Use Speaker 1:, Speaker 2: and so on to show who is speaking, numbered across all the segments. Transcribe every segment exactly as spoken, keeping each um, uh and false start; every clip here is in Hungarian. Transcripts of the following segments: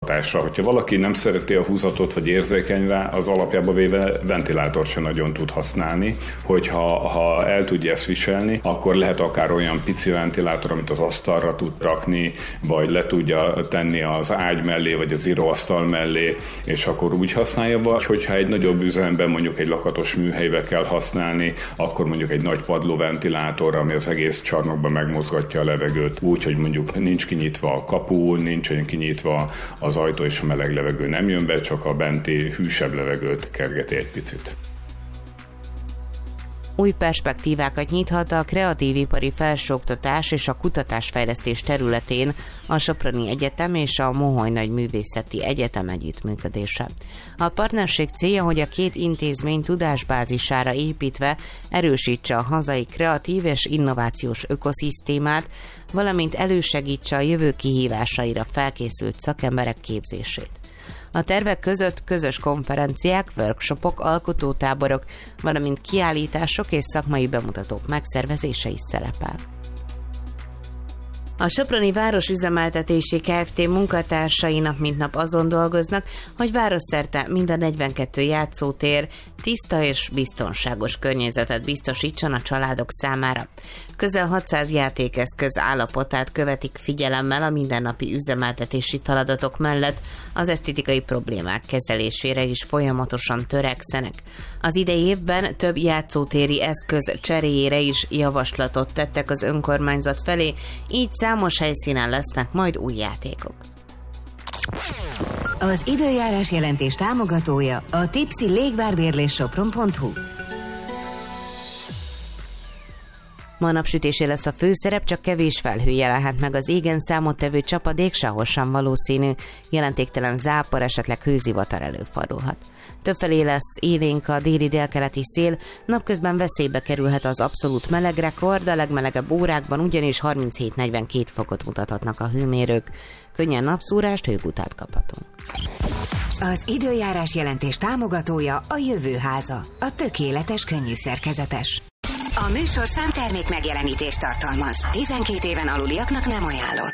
Speaker 1: hatásra. Hogyha valaki nem szereti a húzatot, vagy érzékeny rá, az alapjában véve ventilátor sem nagyon tud használni. Hogyha ha el tudja ezt viselni, akkor lehet akár olyan pici ventilátor, amit az asztalra tud rakni, vagy le tudja tenni az ágy mellé, vagy az íróasztal mellé, és akkor úgy használja, vagy hogyha egy nagyobb üzemben, mondjuk egy lakatos műhelybe kell használni, akkor mondjuk egy nagy padlóventilátor, ami az egész csarnokban megmozgatja a levegőt, úgy, hogy mondjuk nincs kinyitva a kapu, nincs olyan kinyitva az ajtó, és a meleg levegő nem jön be, csak a benti hűsebb levegőt kergeti egy picit.
Speaker 2: Új perspektívákat nyithat a kreatív ipari felsőoktatás és a kutatásfejlesztés területén a Soproni Egyetem és a Moholy Nagy Művészeti Egyetem együttműködése. A partnerség célja, hogy a két intézmény tudásbázisára építve erősítse a hazai kreatív és innovációs ökoszisztémát, valamint elősegítse a jövő kihívásaira felkészült szakemberek képzését. A tervek között közös konferenciák, workshopok, alkotótáborok, valamint kiállítások és szakmai bemutatók megszervezése is szerepel. A Soproni Városüzemeltetési Kft. Munkatársai nap mint nap azon dolgoznak, hogy városszerte mind a negyvenkét játszótér tiszta és biztonságos környezetet biztosítson a családok számára. Közel hatszáz játékeszköz állapotát követik figyelemmel a mindennapi üzemeltetési feladatok mellett, az esztétikai problémák kezelésére is folyamatosan törekszenek. Az idei évben több játszótéri eszköz cseréjére is javaslatot tettek az önkormányzat felé, így számos helyszínen lesznek majd új játékok.
Speaker 3: Az időjárás jelentés támogatója a Tipsy légvárbérlés sopron pont hu.
Speaker 2: Ma napsütésé lesz a főszerep, csak kevés felhő jelenhet meg az égen, számottevő csapadék sehol sem valószínű, jelentéktelen zápor, esetleg hőzivatar előfordulhat. Többfelé lesz élénk a déli délkeleti szél, napközben veszélybe kerülhet az abszolút melegrekord, a legmelegebb órákban ugyanis harminchét negyvenkét fokot mutathatnak a hőmérők. Könnyen napszúrást, hőgutát kaphatunk.
Speaker 3: Az időjárás jelentés támogatója a Jövőháza, a tökéletes könnyű szerkezetes. A műsor számtermék megjelenítést tartalmaz. tizenkét éven aluliaknak nem ajánlott.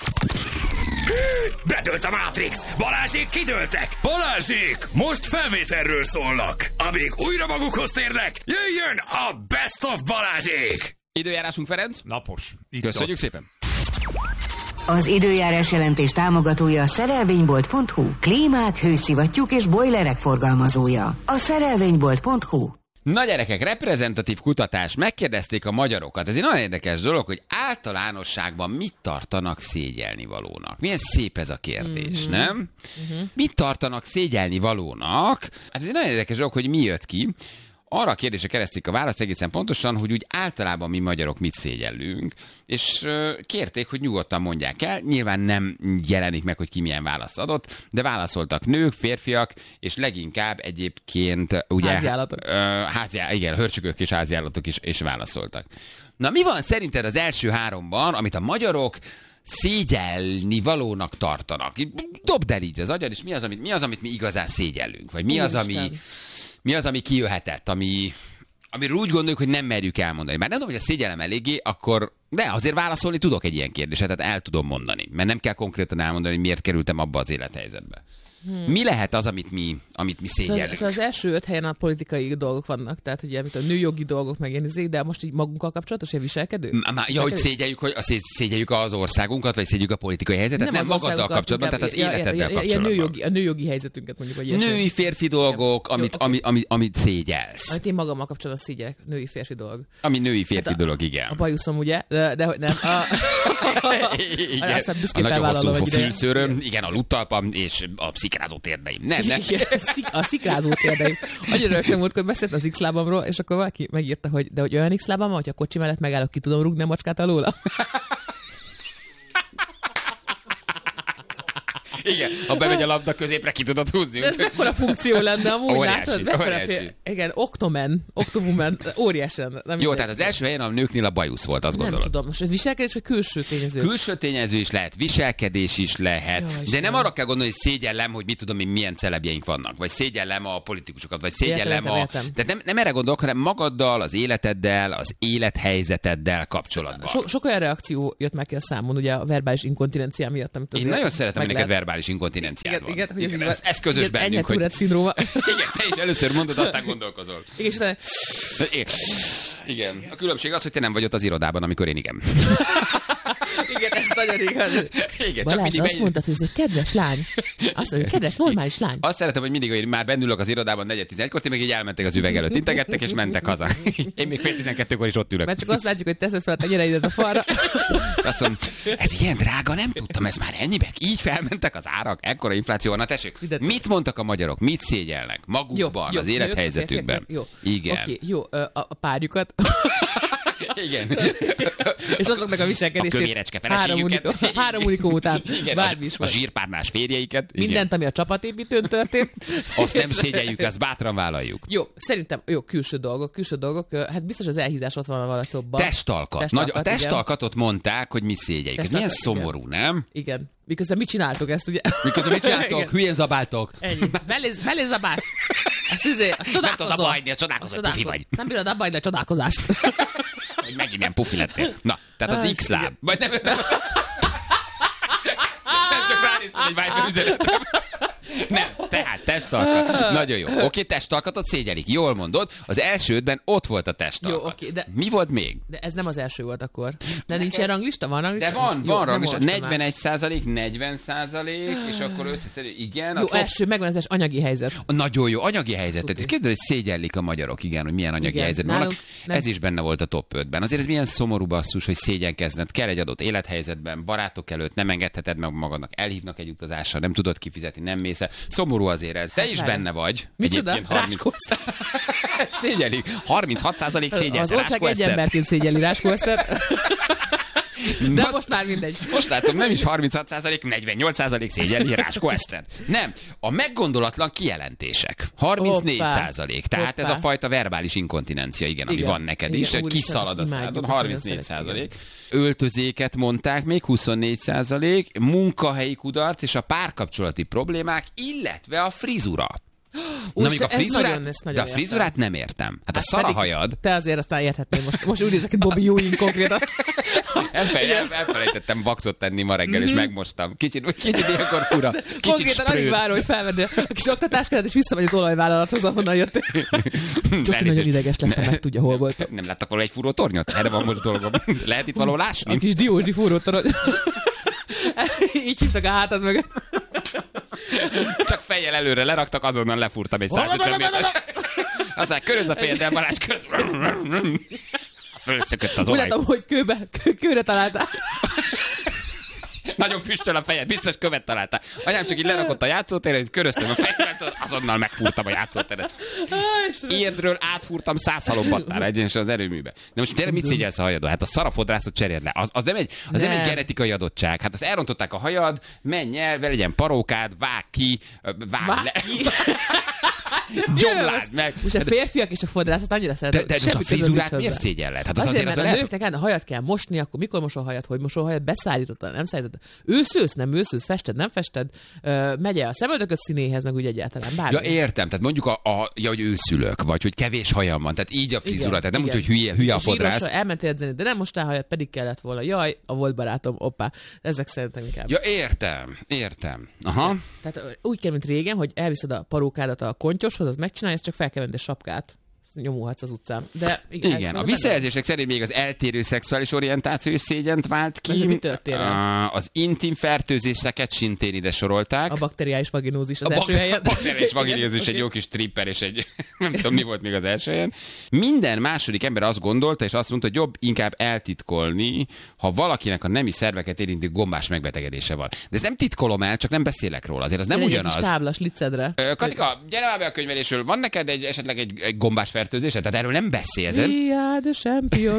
Speaker 4: Bedőlt a Matrix! Balázsék kidőltek! Balázsék! Most felvételről szólnak! Amíg újra magukhoz térnek, jöjjön a Best of Balázsék!
Speaker 5: Időjárásunk, Ferenc?
Speaker 6: Napos.
Speaker 5: Köszönjük szépen!
Speaker 3: Az időjárás jelentés támogatója a szerelvénybolt pont hu. Klímák, hőszivattyúk és bojlerek forgalmazója. A szerelvénybolt pont hu.
Speaker 5: Na gyerekek, reprezentatív kutatás, megkérdezték a magyarokat. Ez egy nagyon érdekes dolog, hogy általánosságban mit tartanak szégyelnivalónak. Milyen szép ez a kérdés, mm-hmm. nem? Mm-hmm. Mit tartanak szégyelnivalónak? Hát ez egy nagyon érdekes dolog, hogy mi jött ki. Arra a kérdésre kereszték a választ egészen pontosan, hogy úgy általában mi magyarok mit szégyellünk, és kérték, hogy nyugodtan mondják el. Nyilván nem jelenik meg, hogy ki milyen választ adott, de válaszoltak nők, férfiak, és leginkább egyébként ugye...
Speaker 6: Háziállatok.
Speaker 5: Ö, háziá, igen, hörcsögök és háziállatok is, is válaszoltak. Na mi van szerinted az első háromban, amit a magyarok szégyelni valónak tartanak? Dobd el így az agyad, és mi az, amit, mi az, amit mi igazán szégyellünk? Vagy mi az, ami... Mi az, ami kijöhetett, ami, amiről úgy gondoljuk, hogy nem merjük elmondani. Már nem tudom, hogy a szégyellem eléggé, akkor de azért válaszolni tudok egy ilyen kérdésre, tehát el tudom mondani. Mert nem kell konkrétan elmondani, hogy miért kerültem abba az élethelyzetbe. Hmm. Mi lehet az, amit mi, amit mi szégyellünk?
Speaker 6: Szóval az első öt helyen a politikai dolgok vannak, tehát ugye mint a nőjogi dolgok meg ilyen, de most így magunkkal kapcsolatos, hogy viselkedő?
Speaker 5: Má, ja, hogy szégyeljük, hogy szégyeljük az országunkat, vagy szégyeljük a politikai helyzetet? Nem, nem magaddal kapcsolatban, tehát az ja, életeddel ja, ja, kapcsolatban.
Speaker 6: Ja, nőjogi, a nőjogi helyzetünket mondjuk. Vagy
Speaker 5: női férfi dolgok, ja, amit, jó, amit, amit, amit szégyelsz.
Speaker 6: Amit én magammal kapcsolatban szégyelek, női férfi dolog.
Speaker 5: Ami női férfi hát a, dolog, igen.
Speaker 6: A bajuszom ugye, de, de hogy nem. A,
Speaker 5: igen, a nagyon hosszú fülszőröm, igen, a luttalpam és a szikrázó térdeim. Nem, nem.
Speaker 6: A szikrázó térdeim. Annyira rögtön volt, hogy beszélt az X-lábamról, és akkor valaki megírta, hogy de hogy olyan X-lábam van, hogy a kocsi mellett megállok, ki tudom rúgni a macskát alóla.
Speaker 5: Igen, ha bemegy a labda középre, ki tudod húzni.
Speaker 6: Ez mekkora funkció lenne amúgy,
Speaker 5: óriási,
Speaker 6: látod?
Speaker 5: óriási.
Speaker 6: Fél... Igen, Octoman, Octowoman, óriásen. Nem
Speaker 5: jó, tehát az első helyen a nőknél a bajusz volt, azt gondolod.
Speaker 6: Nem tudom, most ez viselkedés vagy külső tényező?
Speaker 5: Külső tényező is lehet, viselkedés is lehet, jó, de nem arra kell gondolni, hogy szégyellem, hogy mit tudom én, milyen celebjeink vannak, vagy szégyellem a politikusokat, vagy szégyellem a... De nem, nem erre gondolok, hanem magaddal, az életeddel, az élethelyzeteddel kapcsolatban.
Speaker 6: So, sok olyan reakció jött meg ki a számon, ugye a verbális inkontinenciá miatt, amit
Speaker 5: én nagyon szeretem neked verbális verbális inkontinenciával.
Speaker 6: Igen, igen, hogy ez,
Speaker 5: igen,
Speaker 6: ez,
Speaker 5: ez, ez közös
Speaker 6: igen,
Speaker 5: bennünk, hogy...
Speaker 6: szindróma.
Speaker 5: Igen, te is először mondod, aztán gondolkozol.
Speaker 6: Igen, és utána...
Speaker 5: Igen. A különbség az, hogy te nem vagy ott az irodában, amikor én igen.
Speaker 6: Igen, ez nagyon igaz.
Speaker 5: Igen,
Speaker 6: Balázs,
Speaker 5: csak mindig
Speaker 6: azt
Speaker 5: megy...
Speaker 6: mondtad, hogy ez egy kedves lány. Azt mondja, kedves, normális lány.
Speaker 5: Azt szeretem, hogy mindig, hogy már bennülök az irodában negyed tizenegykor, ti meg így elmentek az üveg előtt, integettek és mentek haza. Én még fél tizenkettőkor is ott ülök.
Speaker 6: Mert csak azt látjuk, hogy teszed fel a tenyereidet a falra.
Speaker 5: És azt mondom, ez ilyen drága, nem tudtam, ez már ennyibe? Így felmentek az árak, ekkora infláció van. Na tessék, mit mondtak a magyarok? Mit szégyelnek? Magukban, jó, az jó, élethelyzetükben?
Speaker 6: Jó,
Speaker 5: igen.
Speaker 6: Okay, jó, a, a párjukat.
Speaker 5: Igen.
Speaker 6: És azoknak a viselkedését.
Speaker 5: A kövérecske
Speaker 6: három, unikó, három unikó után.
Speaker 5: Igen,
Speaker 6: bármi
Speaker 5: a,
Speaker 6: is
Speaker 5: a zsírpárnás férjeiket.
Speaker 6: Mindent,
Speaker 5: igen.
Speaker 6: ami a csapatépítőn történt.
Speaker 5: Azt nem szégyeljük, azt bátran vállaljuk.
Speaker 6: Jó, szerintem jó, külső dolgok, külső dolgok. Hát biztos az elhízás ott van a valacobban.
Speaker 5: Testalkat. testalkat. Nagy, a testalkatot igen. mondták, hogy mi szégyeljük. Ez milyen szomorú, igen. nem?
Speaker 6: Igen. Miközben mit csináltok ezt, ugye?
Speaker 5: Miközben mit csináltok? Hülyén zabáltok.
Speaker 6: Ennyi. Beléz, beléz zabálsz. Azt izé, azt csodálkozol.
Speaker 5: Nem tudod abba hagyni, a csodálkozó pufi vagy.
Speaker 6: Nem bírod abba hagyni a csodálkozást.
Speaker 5: Hogy megint ilyen pufi lettél. Na, tehát az X-láb. Vagy nem... Nem csak ránéztem egy Viber üzenetem. Nem, tehát testalkat. Nagyon jó. Oké, okay, testalkatot szégyelik. Jól mondod. Az első ötben ott volt a testalkat. Jó, okay, de... Mi volt még?
Speaker 6: De ez nem az első volt akkor. De nincs ilyen ranglista? Van ranglista?
Speaker 5: De van, van ranglista. negyvenegy százalék, negyven százalék, és akkor összeszerű, igen.
Speaker 6: Jó, top... első, megvan az első anyagi helyzet.
Speaker 5: Nagyon jó, anyagi helyzetet. És kérdez, hogy szégyellik a magyarok, igen, hogy milyen anyagi igen, helyzetben vannak. Nem... Ez is benne volt a top ötben. Azért ez milyen szomorú basszus, hogy szégyenkezned kell egy adott élethelyzetben, barátok előtt, nem engedheted meg magadnak, elhívnak egy utazásra, nem tudod kifizetni, nem mész. Szomorú azért ez. Te hát is várj. Benne vagy.
Speaker 6: Micsoda? Ráskóztál.
Speaker 5: Szégyelik. harminchat százalék szégyen.
Speaker 6: Az ország egy emberként szégyeli Ráskóztát. De most, most már mindegy.
Speaker 5: Most látom, nem is harminchat százalék, negyvennyolc százalék szégyeli Ráskó Eszter. Nem. A meggondolatlan kijelentések. harmincnégy százalék. Tehát hoppá. Ez a fajta verbális inkontinencia, igen, igen. ami van neked igen, is, hogy kiszalad a szádon. harmincnégy százalék. Öltözéket mondták még, huszonnégy százalék. Munkahelyi kudarc és a párkapcsolati problémák, illetve a frizura.
Speaker 6: Ó, Na, a frizurát, nagyon,
Speaker 5: de a frizurát értem. Nem értem. Hát a szarahajad.
Speaker 6: Te azért aztán érhetnél most. Most úgy nézek, hogy Bobby Ewing konkrétan.
Speaker 5: Elfej, el, elfelejtettem vaxot tenni ma reggel, és megmostam. Kicsit, kicsit ilyenkor fura. Kicsit
Speaker 6: konkrétan alig várom, hogy felvenni a kis oktatáskádat, és visszamegy az olajvállalathoz, ahonnan jöttél. Csak nagyon ideges lesz, meg tudja, hol volt.
Speaker 5: Nem láttak volna egy furó tornyot? Erre van most dolgom. Lehet itt való lásni?
Speaker 6: A kis diósdi furó torony. Így hívtak a hátad mögött.
Speaker 5: Csak fejjel előre leraktak, azonnal lefúrtam egy száz ötven métert. Aztán köröz a fejeddel, Balázs, köröz. Fölszökött az olaj.
Speaker 6: Úgy látom, hogy kőbe, kő, kőre találtál.
Speaker 5: Nagyon füstöl a fejed, biztos követ találtál. Anyám csak így lerakott a játszótérre, hogy köröztem a fejemet, azonnal megfúrtam a játszóteret. Érdről átfúrtam száz halombattára egyenesen az erőműbe. De most tényleg mit szégyelsz a hajadon? Hát a szarafodrászot cseréld le. Az, az, nem egy, az nem. nem egy genetikai adottság. Hát azt elrontották a hajad, menj el, vele legyen parókád, vág ki, vág, vág le. Gyomlád meg.
Speaker 6: Most a férfiak és a fodrászat annyira szeretnek.
Speaker 5: De, de most a frizurát miért szégyelled? Hát az
Speaker 6: azért, azért, mert a nőknek a hajat kell mosni, akkor mikor mosol a hajat, hogy mosol a hajat, beszállítottad, nem szállítottad. Őszősz, nem őszősz, fested, nem fested, megy el a szemöldököt színéhez, meg úgy egyáltalán. Bármi.
Speaker 5: Ja, értem, tehát mondjuk, a, a, ja, hogy őszülök, vagy hogy kevés hajam van, tehát így a frizura, tehát nem igen. úgy, hogy hülye, hülye a fodrász.
Speaker 6: Elmentél edzeni, de nem mostál hajat, pedig kellett volna. Jaj, a volt barátom, oppá. Ezek szerintem inkább.
Speaker 5: Ja, értem, értem. Aha.
Speaker 6: Tehát úgy kell, mint régen, hogy elviszed a parókádat a kontyoshoz, az megcsinálja, csak fel kell venni a sapkát. Nyomulhatsz az utcán. De igen,
Speaker 5: igen a visszajelzések szerint még az eltérő szexuális orientáció is szégyent vált ki.
Speaker 6: Mi történt?
Speaker 5: Az intim fertőzéseket szintén ide sorolták.
Speaker 6: A bakteriális vaginózis az
Speaker 5: a
Speaker 6: első helyen.
Speaker 5: A bakteriális vaginózis okay. Egy jó kis tripper, és egy nem tudom, mi volt még az első helyen. Minden második ember azt gondolta, és azt mondta, hogy jobb inkább eltitkolni, ha valakinek a nemi szerveket érintő gombás megbetegedése van. De ezt nem titkolom el, csak nem beszélek róla. Azért az nem
Speaker 6: egy
Speaker 5: ugyanaz.
Speaker 6: Egy táblas licedre.
Speaker 5: Katika, gyere már be a könyvelésről. Van neked egy, esetleg egy, egy gombás fertőzése? Tehát erről nem beszélsz.
Speaker 6: We are the champion.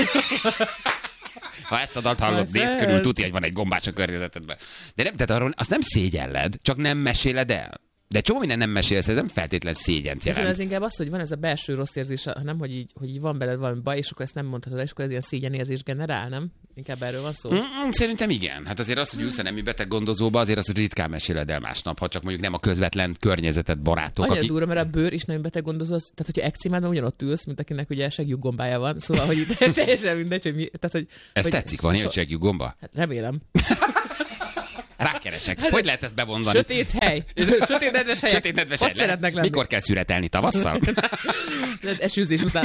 Speaker 5: Ha ezt a dalt hallod, nézz körül, tudja, hogy van egy gombás a környezetedben. De nem, tehát arról azt nem szégyelled, csak nem meséled el. De csomó minden nem mesélsz, ez nem feltétlen szégyent jelent.
Speaker 6: Ez inkább az, hogy van ez a belső rossz érzés, nem, hogy így, hogy így van beled valami baj, és akkor ezt nem mondhatod, és akkor ez ilyen szégyenérzés generál, nem? Inkább erről van szó?
Speaker 5: Mm, szerintem igen. Hát azért az, hogy ülsz a nemi beteg gondozóba, azért az ritkán meséled el másnap, ha csak mondjuk nem a közvetlen környezeted, barátok.
Speaker 6: Annyira aki... durva, mert a bőr is nem beteg gondozó, tehát hogyha ekcimádban ugyanott ülsz, mint akinek ugye segjuggombája van, szóval, hogy itt teljesen mindegy, hogy mi. Tehát, hogy,
Speaker 5: ez
Speaker 6: hogy
Speaker 5: tetszik, van ilyen segjugomba?
Speaker 6: Hát remélem.
Speaker 5: Rákeresek. Hogy lehet ezt bevonzani?
Speaker 6: Sötét hely. Sötét nedves helyek.
Speaker 5: Sötét nedves
Speaker 6: Ott
Speaker 5: hely.
Speaker 6: szeretnek lenni.
Speaker 5: Mikor kell szüretelni? Tavasszal?
Speaker 6: Esőzés után.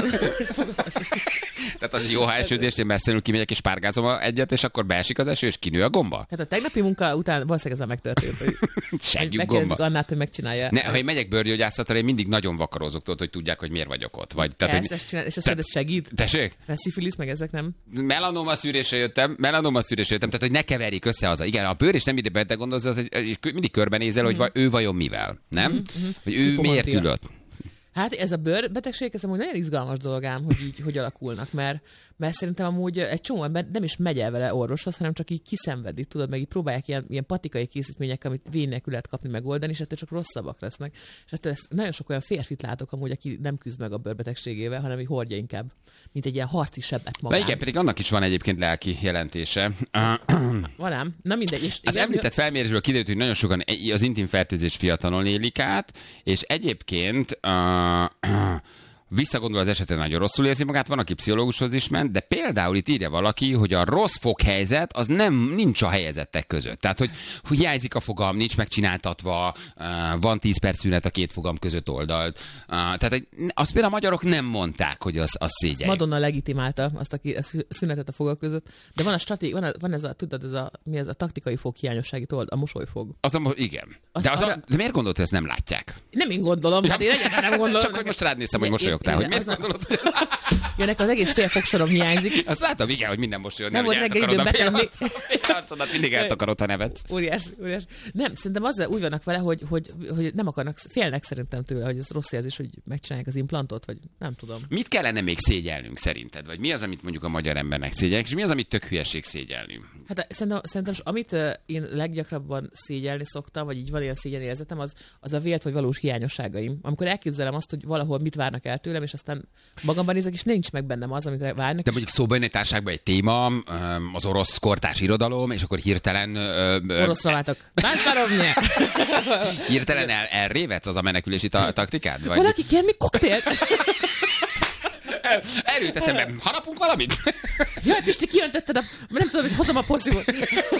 Speaker 5: Tehát az jó, ha esőzés, én messzenül kimegyek és párgázom egyet, és akkor beesik az eső, és kinő a gomba?
Speaker 6: Hát a tegnapi munka után valószínűleg ez megtörtént. Hogy
Speaker 5: Segjük
Speaker 6: megkérdezik
Speaker 5: gomba.
Speaker 6: Annát, hogy megcsinálja.
Speaker 5: Ne, ha én megyek bőrgyógyászatra, én mindig nagyon vakarózok, tudod, hogy tudják, hogy miért vagyok ott. Vagy, tehát,
Speaker 6: Ezt,
Speaker 5: hogy,
Speaker 6: ezt csinál, és
Speaker 5: te-
Speaker 6: ez segít?
Speaker 5: Tessék?
Speaker 6: Mert szifilisz meg ezek nem?
Speaker 5: Melanoma szűrésre jöttem, melanoma szűrésre jöttem, tehát hogy ne keverjék össze az. Igen, a bőr és nem ide betegondozza, az egy, mindig körbenézel, hogy va- ő vajon mivel, nem? Mm-hmm. Hogy ő
Speaker 6: Hipomantia.
Speaker 5: miért ülött.
Speaker 6: Hát ez a bőrbetegség, ez amúgy nagyon izgalmas dolog ám, hogy így hogy alakulnak, mert, mert szerintem amúgy egy csomó ember nem is megy el vele orvoshoz, hanem csak így kiszenvedi, tudod, meg így próbálják ilyen, ilyen patikai készítményekkel, amit vén nélkül lehet kapni, megoldani, és ettől csak rosszabbak lesznek. És ettől ezt, nagyon sok olyan férfit látok amúgy, aki nem küzd meg a bőrbetegségével, hanem így hordja inkább, mint egy ilyen harci sebet magán.
Speaker 5: De igen, pedig annak is van egyébként lelki jelentése.
Speaker 6: Van ám? Na mindegy. És
Speaker 5: Az
Speaker 6: igen,
Speaker 5: említett felmérésből kiderült, hogy nagyon sokan az intim fertőzés fiatalon élik át, és egyébként uh, visszagondol az esetre, nagyon rosszul érzi magát, van, aki pszichológushoz is ment, de például itt írja valaki, hogy a rossz foghelyzet az nem nincs a helyezettek között. Tehát, hogy, hogy hiányzik a fogam, nincs megcsináltatva, uh, van tíz perc szünet a két fogam között oldalt. Uh, tehát hogy azt például a magyarok nem mondták, hogy az, az szégyen.
Speaker 6: Madonna legitimálta azt a, ki- a szü- szünetet a fogak között, de van a stratégia, van, a, van ez a, tudod, ez a, mi ez a taktikai foghiányossági told, a mosolyfog.
Speaker 5: Az a, igen.
Speaker 6: Az
Speaker 5: De, az
Speaker 6: arra-
Speaker 5: a, de miért gondolod, hogy ezt nem látják?
Speaker 6: Nem én gondolom, hát én egyáltalán nem gondolom.
Speaker 5: Csak hogy most rád néztem, hogy
Speaker 6: Ne-
Speaker 5: mosolyogtál,
Speaker 6: én-
Speaker 5: hogy miért
Speaker 6: az-
Speaker 5: gondolod?
Speaker 6: Jönnek az egész fél fogsorom hiányzik.
Speaker 5: Azt látom, igen, hogy minden mosolyod,
Speaker 6: Nem
Speaker 5: nem,
Speaker 6: volt
Speaker 5: hogy
Speaker 6: reggel
Speaker 5: eltakarod a
Speaker 6: időm
Speaker 5: fél arc- fél arcodat, mindig eltakarod, ha nevetsz.
Speaker 6: Óriás, óriás. Nem, szerintem azzal úgy vannak vele, hogy, hogy, hogy nem akarnak, félnek szerintem tőle, hogy ez rossz jelzés, hogy megcsinálják az implantot, vagy nem tudom.
Speaker 5: Mit kellene még szégyelnünk szerinted? Vagy mi az, amit mondjuk a magyar embernek szégyelnek, és mi az, amit tök hülyeség szégyelni?
Speaker 6: Hát szerintem, szerintem amit uh, én leggyakrabban szégyelni szoktam, vagy így van ilyen szégyenérzetem, az, az a vélt vagy valós hiányosságaim. Amikor elképzelem azt, hogy valahol mit várnak el tőlem, és aztán magamban nézek, és nincs meg bennem az, amit várnak.
Speaker 5: De mondjuk szóba jön egy társaságban egy téma, öm, az orosz kortárs irodalom, és akkor hirtelen... ö, ö,
Speaker 6: Oroszra váltok. Bánsárovnye!
Speaker 5: Hirtelen el, elrévetsz az a menekülési ta- taktikád? Vagy
Speaker 6: Valaki kér még koktélt?
Speaker 5: erőt eszembe, harapunk valamit?
Speaker 6: Jaj, Pisti, kiöntötted a... Nem tudom, hogy hozom a porszívót.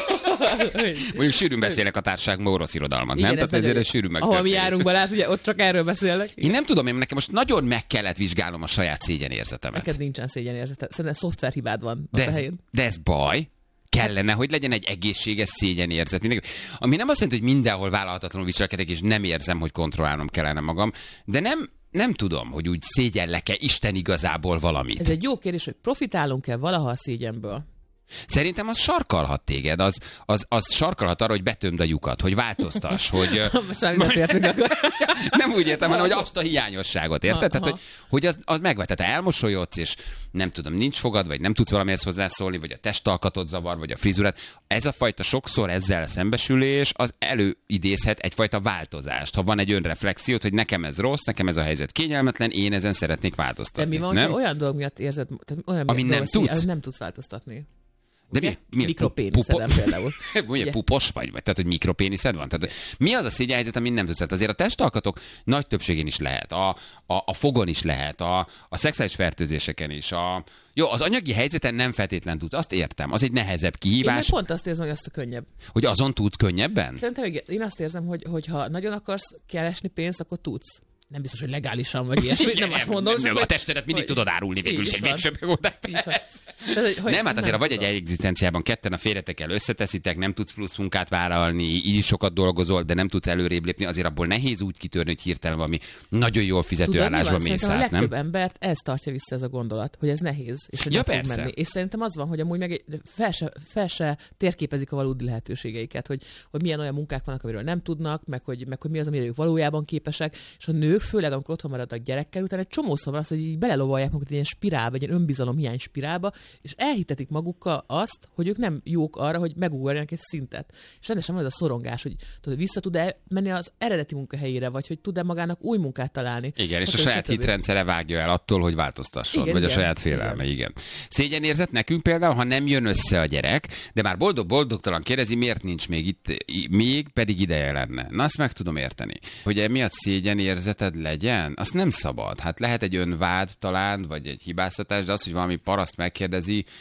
Speaker 5: Mondjuk sűrűn beszélek a társaságban orosz irodalmat,
Speaker 6: Igen,
Speaker 5: nem?
Speaker 6: ez
Speaker 5: Tehát ezért
Speaker 6: nagyon-
Speaker 5: ez sűrűn
Speaker 6: Ahol mi
Speaker 5: megtörténik.
Speaker 6: járunk, Balázs, ugye ott csak erről beszélnek.
Speaker 5: Én nem tudom, én nekem most nagyon meg kellett vizsgálnom a saját szégyenérzetemet.
Speaker 6: Neked nincsen szégyenérzete. Szerintem szoftverhibád van
Speaker 5: De
Speaker 6: ott a
Speaker 5: ez,
Speaker 6: helyén.
Speaker 5: de ez baj. Kellene, hogy legyen egy egészséges szégyenérzet. Mindenki. Ami nem azt jelenti, hogy mindenhol vállalhatatlanul viselkedek, és nem érzem, hogy kontrollálnom kellene magam, de nem, nem tudom, hogy úgy szégyellek-e Isten igazából valamit.
Speaker 6: Ez egy jó kérdés, hogy profitálunk-e valaha a szégyenből?
Speaker 5: Szerintem az sarkalhat téged, az, az, az sarkalhat arra, hogy betömd a lyukat, hogy változtass, hogy...
Speaker 6: Most már nem értünk akkor.
Speaker 5: Nem úgy értem, hanem hogy azt a hiányosságot, érted? Tehát,
Speaker 6: Aha.
Speaker 5: hogy, hogy az, az megvetett, elmosolyodsz, és nem tudom, nincs fogad, vagy nem tudsz valamihez hozzászólni, vagy a testalkatod zavar, vagy a frizurát. Ez a fajta sokszor ezzel szembesülés, az előidézhet egyfajta változást. Ha van egy önreflexiót, hogy nekem ez rossz, nekem ez a helyzet kényelmetlen, én ezen szeretnék
Speaker 6: De
Speaker 5: változtatni.
Speaker 6: mi van,
Speaker 5: nem?
Speaker 6: hogyha olyan dolog miatt érzed, tehát olyan
Speaker 5: Ami
Speaker 6: miatt
Speaker 5: nem
Speaker 6: dolog, hogy
Speaker 5: tudsz?
Speaker 6: nem tudsz változtatni?
Speaker 5: De mi, mi
Speaker 6: Mikropéniszedem például.
Speaker 5: Ugye,
Speaker 6: Ugye?
Speaker 5: pupos vagy, vagy tehát, hogy mikropéniszed van? Tehát, mi az a szégyenhelyzet, amit nem tudsz? Tehát azért a testalkatok nagy többségén is lehet, a, a, a fogon is lehet, a, a szexuális fertőzéseken is, a, jó, az anyagi helyzeten nem feltétlen tudsz, azt értem, az egy nehezebb
Speaker 6: Én meg
Speaker 5: kihívás,
Speaker 6: pont azt érzem, hogy azt a könnyebb.
Speaker 5: hogy azon tudsz könnyebben?
Speaker 6: Szerintem igen. Én azt érzem, hogy, hogy ha nagyon akarsz keresni pénzt, akkor tudsz. Nem biztos, hogy legálisan vagy ilyesmi, nem azt mondom.
Speaker 5: nem,
Speaker 6: csak,
Speaker 5: nem, a
Speaker 6: hogy-
Speaker 5: testedet mindig
Speaker 6: hogy-
Speaker 5: tudod árulni végül is
Speaker 6: Így
Speaker 5: egy
Speaker 6: van.
Speaker 5: végső megoldás.
Speaker 6: Így van. Tehát, hogy- hogy
Speaker 5: Nem, hát azért, ha vagy egy
Speaker 6: tudom.
Speaker 5: egzisztenciában ketten a félretekkel összeteszitek, nem tudsz plusz munkát vállalni, így is sokat dolgozol, de nem tudsz előrébb lépni, azért abból nehéz úgy kitörni, hogy hirtelen valami nagyon jól fizető
Speaker 6: Tudod, mi
Speaker 5: állásba
Speaker 6: van?
Speaker 5: mész
Speaker 6: Szerintem a
Speaker 5: át, nem?
Speaker 6: legtöbb embert ez tartja vissza ez a gondolat, hogy ez nehéz, és hogy
Speaker 5: Ja,
Speaker 6: nem fog
Speaker 5: persze.
Speaker 6: menni. És szerintem az van, hogy amúgy meg egy- fel se, fel se térképezik a valódi lehetőségeiket, hogy, hogy milyen olyan munkák vannak, amiről nem tudnak, meg hogy, meg hogy mi az, amire ők valójában képesek, és a nők, főleg amikor otthon maradnak gyerekkel, utána egy csomószor van az, hogy így belelovalják magukat egy ilyen spirálba, egy ilyen önbizalom hiány spirálba, és elhitetik magukkal azt, hogy ők nem jók arra, hogy megugorjanak egy szintet. És rendesen van ez a szorongás, hogy tudod, vissza tud-e menni az eredeti munkahelyére, vagy hogy tud-e magának új munkát találni.
Speaker 5: Igen, és a
Speaker 6: Stb.
Speaker 5: saját
Speaker 6: stb.
Speaker 5: hitrendszere vágja el attól, hogy változtasson,
Speaker 6: Igen,
Speaker 5: vagy a
Speaker 6: igen,
Speaker 5: saját félelme, igen. igen. Szégyenérzet nekünk például, ha nem jön össze a gyerek, de már boldog-boldogtalan kérdezi, miért nincs még itt, i- még pedig ideje lenne. Na, azt meg tudom érteni. Hogy emiatt szégyenérzeted legyen, azt nem szabad. Hát lehet egy önvád talán, vagy egy hibáztatás, de az, hogy valami paraszt megkérdezi,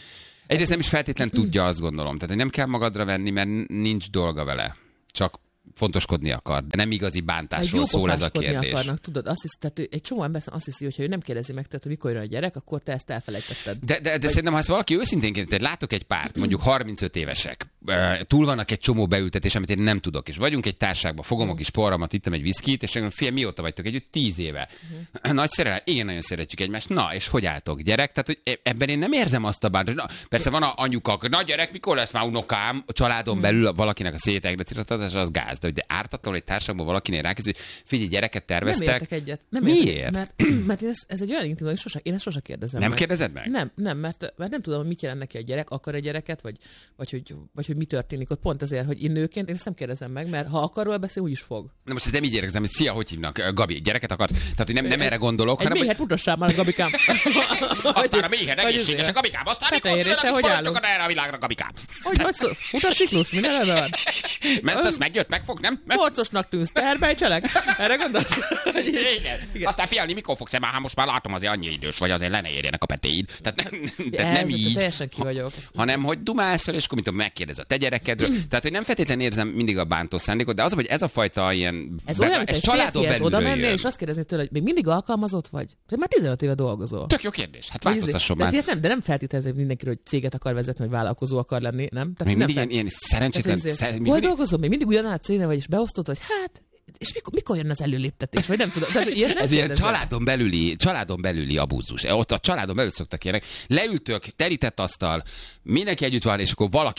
Speaker 5: Egyrészt nem is feltétlen tudja, azt gondolom. Tehát, hogy nem kell magadra venni, mert nincs dolga vele. Csak fontoskodni akar. De nem igazi bántásról szól ez a kérdés.
Speaker 6: Akarnak, tudod, azt hisz, tehát egy csomó ember azt hiszi, hogy ha ő nem kérdezi meg, tehát, hogy mikor jön a gyerek, akkor te ezt elfelejtetted.
Speaker 5: De, de, de
Speaker 6: Vagy...
Speaker 5: szerintem, ha ezt valaki őszintén kérdezi, látok egy párt, mondjuk harmincöt évesek, túl vannak egy csomó beültetés, amit én nem tudok, és vagyunk egy társaságban, fogom a kis porramat, ittam egy viszkit, és mondom, fél, mióta vagytok együtt? Tíz éve. Uh-huh. Nagy szerelem, igen, nagyon szeretjük egymást. Na, és hogy álltok, gyerek? Tehát, hogy ebben én nem érzem azt a bánt, hogy na, persze van a anyukak, na gyerek, mikor lesz már unokám, a családon belül valakinek a szétegrecitatása az gáz, de hogy ártatlan egy társaságban valakinél rákészül, hogy figyelj, gyereket terveztek.
Speaker 6: Nem értek egyet. Nem
Speaker 5: Miért?
Speaker 6: Értek, mert, mert ez, ez egy olyan intim, hogy sose, én ezt sose kérdezem
Speaker 5: Nem
Speaker 6: meg.
Speaker 5: kérdezed meg?
Speaker 6: Nem, nem, mert, mert nem tudom, hogy mit jelent neki a gyerek, akar egy gyereket, vagy, vagy, hogy, vagy hogy mi történik ott. Pont ezért, hogy én nőként, én ezt nem kérdezem meg, mert ha akar róla beszélni, úgyis fog.
Speaker 5: Na most ez nem így érzem, hogy szia, hogy hívnak, Gabi, gyereket akarsz? Tehát, hogy nem, nem erre gondolok,
Speaker 6: egy
Speaker 5: hanem...
Speaker 6: méhet mutassál már, Gabikám.
Speaker 5: Aztán a méhed egészséges, Gabikám, aztán mikor tudod, hogy állunk erre a világra, Gabikám.
Speaker 6: Hogy vagy szó? Utaciklus, minden ebben van?
Speaker 5: Metsz, megjött, megfog, nem?
Speaker 6: Porcosnak tűnsz, terbejcselek? Erre gondolsz?
Speaker 5: Igen. Igen. Aztán fialni, mikor fogsz-e már, most már látom, azért annyi idős vagy, azért le ne érjenek a petéid. Tehát nem, de nem így.
Speaker 6: Teljesen ki vagyok.
Speaker 5: Hanem, hogy dumálsz el, és akkor mit tudom, megkérdez a te gyerekedről. Tehát, hogy nem feltétlenül érzem mindig a bántó szándékot, de az, hogy ez a fajta ilyen...
Speaker 6: Ez olyan, mint
Speaker 5: ez
Speaker 6: egy
Speaker 5: családon
Speaker 6: férfihez oda
Speaker 5: belül
Speaker 6: mennél, és azt kérdezni tőle, hogy még mindig alkalmazott vagy? De már tizenöt éve dolgozol.
Speaker 5: Tök jó kérdés. Hát változtasson már.
Speaker 6: De, nem, de nem feltételező mindenkiről, hogy céget akar vezetni, vagy vállalkozó akar lenni, nem? Tehát
Speaker 5: még
Speaker 6: nem
Speaker 5: mindig
Speaker 6: fel...
Speaker 5: ilyen, ilyen szerencsétlen...
Speaker 6: Tehát,
Speaker 5: szer...
Speaker 6: hol
Speaker 5: mindig...
Speaker 6: dolgozol? Még mindig ugyanaz a cégnél vagy, és beosztod, hogy hát... És mikor, mikor jön az előléptetés? Vagy nem tudom. Tehát, ilyen nem
Speaker 5: ez ilyen családon belüli, családon belüli abúzus. Ott a családon belül szoktak ilyenek. Leültök, terített asztal, mindenki együtt van, és akkor valaki